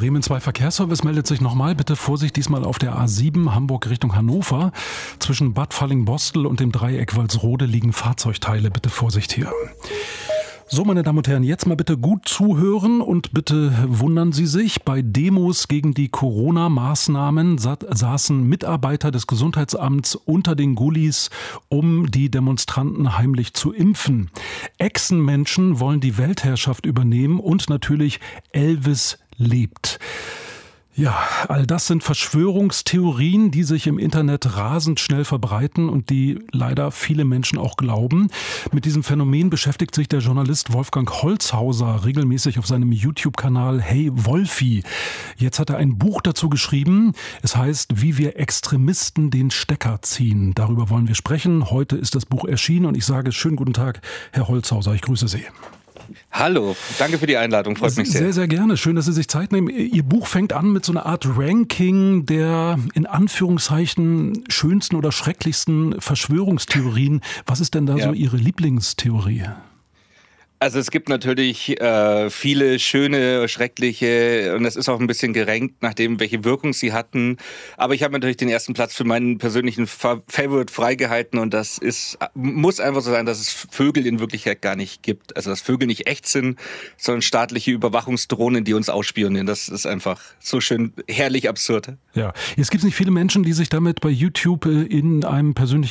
Bremen 2 Verkehrsservice meldet sich nochmal. Bitte Vorsicht, diesmal auf der A7 Hamburg Richtung Hannover. Zwischen Bad Falling-Bostel und dem Dreieck Walsrode liegen Fahrzeugteile. Bitte Vorsicht hier. So, meine Damen und Herren, jetzt mal bitte gut zuhören und bitte wundern Sie sich. Bei Demos gegen die Corona-Maßnahmen saßen Mitarbeiter des Gesundheitsamts unter den Gullis, um die Demonstranten heimlich zu impfen. Echsenmenschen wollen die Weltherrschaft übernehmen und natürlich Elvis lebt. Ja, all das sind Verschwörungstheorien, die sich im Internet rasend schnell verbreiten und die leider viele Menschen auch glauben. Mit diesem Phänomen beschäftigt sich der Journalist Wolfgang Holzhauser regelmäßig auf seinem YouTube-Kanal Hey Wolfi. Jetzt hat er ein Buch dazu geschrieben. Es heißt, wie wir Extremisten den Stecker ziehen. Darüber wollen wir sprechen. Heute ist das Buch erschienen und ich sage schönen guten Tag, Herr Holzhauser. Ich grüße Sie. Hallo, danke für die Einladung, freut mich sehr. Sehr, sehr gerne. Schön, dass Sie sich Zeit nehmen. Ihr Buch fängt an mit so einer Art Ranking der in Anführungszeichen schönsten oder schrecklichsten Verschwörungstheorien. Was ist denn da so Ihre Lieblingstheorie? Also es gibt natürlich viele schöne, schreckliche und es ist auch ein bisschen gerankt nach dem, welche Wirkung sie hatten. Aber ich habe natürlich den ersten Platz für meinen persönlichen Favorite freigehalten und das muss einfach so sein, dass es Vögel in Wirklichkeit gar nicht gibt. Also dass Vögel nicht echt sind, sondern staatliche Überwachungsdrohnen, die uns ausspionieren. Das ist einfach so schön herrlich absurd. Ja, jetzt gibt es nicht viele Menschen, die sich damit bei YouTube in einem persönlichen